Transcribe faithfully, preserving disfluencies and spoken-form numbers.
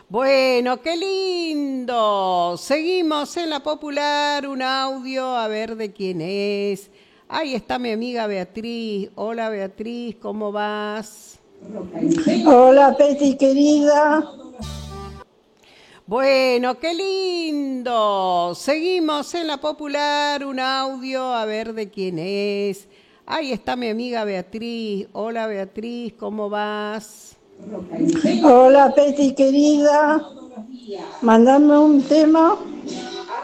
Bueno, qué lindo. Seguimos en la popular, un audio, a ver de quién es. Ahí está mi amiga Beatriz. Hola Beatriz, ¿cómo vas? Hola, Peti querida. Bueno, qué lindo. Seguimos en la popular, un audio, a ver de quién es. Ahí está mi amiga Beatriz. Hola Beatriz, ¿cómo vas? Hola, Peti querida. Mandame un tema.